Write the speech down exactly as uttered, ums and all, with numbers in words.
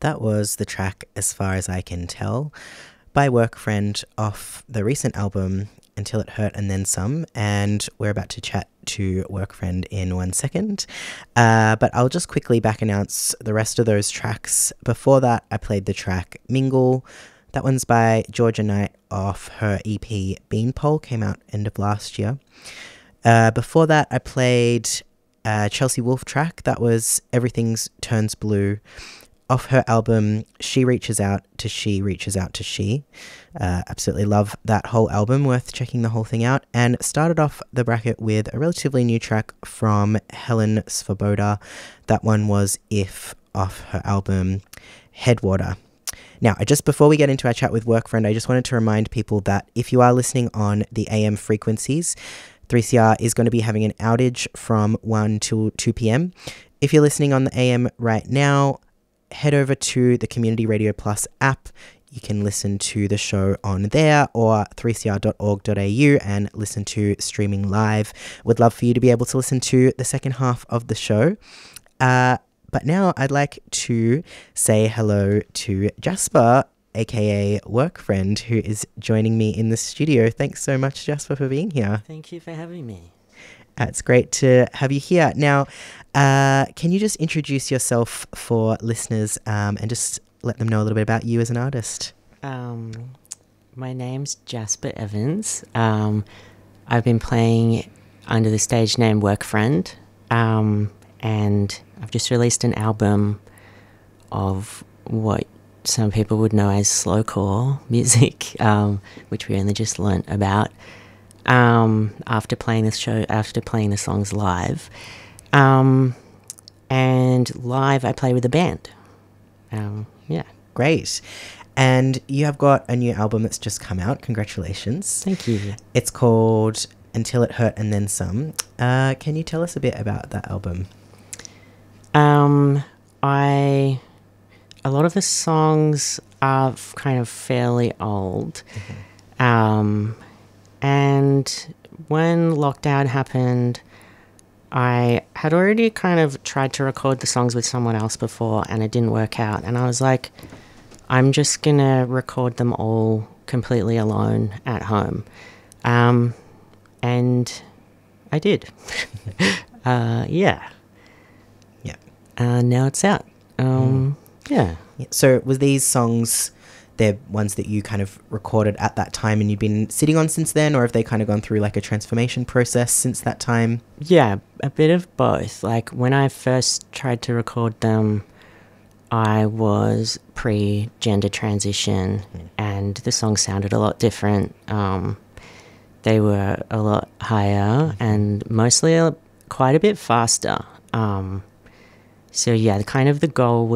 That was the track As Far As I Can Tell by Workfriend off the recent album Until It Hurt and Then Some, and we're about to chat to Workfriend in one second. Uh, but I'll just quickly back announce the rest of those tracks. Before that, I played the track Mingle. That one's by Georgia Knight off her E P Beanpole, came out end of last year. Uh, before that, I played a Chelsea Wolfe track. That was Everything's Turns Blue off her album She Reaches Out to She Reaches Out to She. Uh, absolutely love that whole album, worth checking the whole thing out. And started off the bracket with a relatively new track from Helen Svoboda. That one was If off her album Headwater. Now, just before we get into our chat with Workfriend, I just wanted to remind people that if you are listening on the A M frequencies, three C R is going to be having an outage from one till two p.m. If you're listening on the A M right now, head over to the Community Radio Plus app. You can listen to the show on there, or three c r dot org dot a u and listen to streaming live. Would love for you to be able to listen to the second half of the show. Uh, but now I'd like to say hello to Jasper, aka Workfriend, who is joining me in the studio. Thanks so much, Jasper, for being here. Thank you for having me. Uh, it's great to have you here. Now, uh, can you just introduce yourself for listeners um, and just let them know a little bit about you as an artist? Um, my name's Jasper Evans. Um, I've been playing under the stage name Workfriend, um, and I've just released an album of what some people would know as slowcore music, um, which we only just learnt about um, after playing this show, after playing the songs live. Um, and live, I play with a band. Um, yeah. Great. And you have got a new album that's just come out. Congratulations. Thank you. It's called Until It Hurt and Then Some. Uh, can you tell us a bit about that album? Um, I... A lot of the songs are f- kind of fairly old. Mm-hmm. Um, and when lockdown happened, I had already kind of tried to record the songs with someone else before, and it didn't work out. And I was like, I'm just going to record them all completely alone at home. Um, and I did. uh, yeah. Yeah. Uh, now it's out. Um, mm. Yeah. So was these songs, they're ones that you kind of recorded at that time and you've been sitting on since then, or have they kind of gone through like a transformation process since that time? Yeah, a bit of both. Like when I first tried to record them, I was pre-gender transition mm. and the songs sounded a lot different. Um, they were a lot higher and mostly a, quite a bit faster. Um, so yeah, the kind of the goal was